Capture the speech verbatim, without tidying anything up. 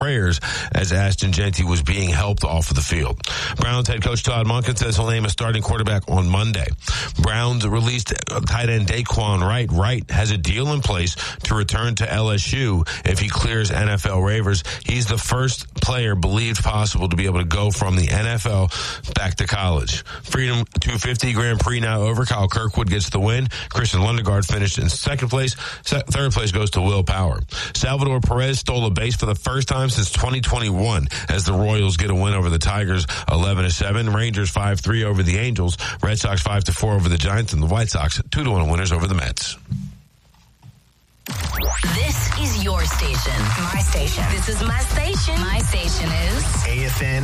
prayers as Ashton Jeanty was being helped off of the field. Browns head coach Todd Monken says he'll name a starting quarterback on Monday. Browns released tight end Daquan Wright. Wright has a deal in place to return to L S U if he clears N F L waivers. He's the first player believed possible to be able to go from the N F L back to college. Freedom two fifty Grand Prix now over. Kyle Kirkwood gets the win. Christian Lundegaard finished in second place. Se- third place goes to Will Power. Salvador Perez stole a base for the first time since twenty twenty-one as the Royals get a win over the Tigers eleven to seven. Rangers five three over the Angels. Red Sox five to four over the Giants, and the White Sox two to one winners over the Mets. This is your station. My station. This is my station. My station is A F N